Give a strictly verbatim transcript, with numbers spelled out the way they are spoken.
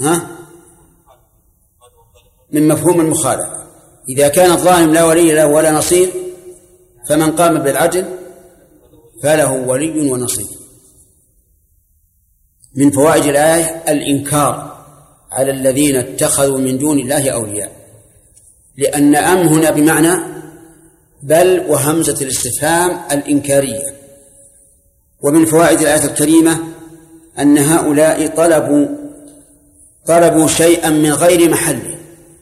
ها من مفهوم المخالفة. إذا كان الظالم لا ولي له ولا نصير فمن قام بالعدل فله ولي ونصير. من فوائد الآية الإنكار على الذين اتخذوا من دون الله أولياء، لأن أم هنا بمعنى بل وهمزة الاستفهام الإنكارية. ومن فوائد الآية الكريمة أن هؤلاء طلبوا طلبوا شيئا من غير محله،